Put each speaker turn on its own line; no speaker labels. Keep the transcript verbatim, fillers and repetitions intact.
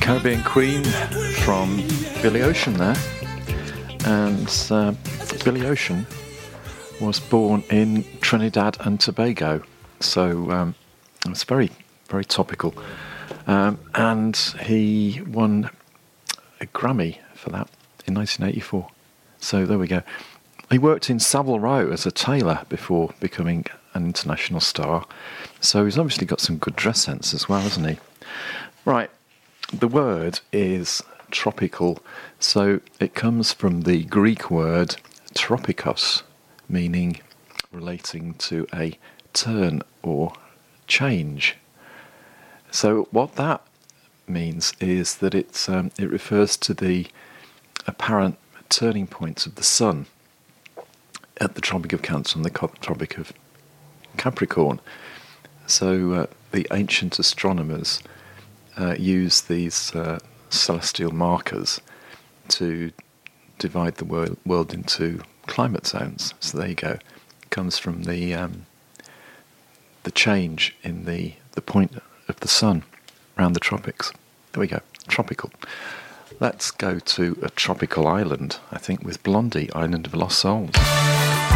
Caribbean Queen from Billy Ocean there. And uh, Billy Ocean was born in Trinidad and Tobago, so um, it's very, very topical. Um, and he won a Grammy for that in nineteen eighty-four. So there we go. He worked in Savile Row as a tailor before becoming an international star. So he's obviously got some good dress sense as well, hasn't he? Right. The word is tropical, so it comes from the Greek word tropikos, meaning relating to a turn or change. So what that means is that it's um, it refers to the apparent turning points of the sun at the Tropic of Cancer and the Tropic of Capricorn. So uh, the ancient astronomers Uh, use these uh, celestial markers to divide the world, world into climate zones. So there you go. It comes from the um, the change in the, the point of the sun around the tropics. There we go. Tropical. Let's go to a tropical island, I think, with Blondie, Island of Lost Souls.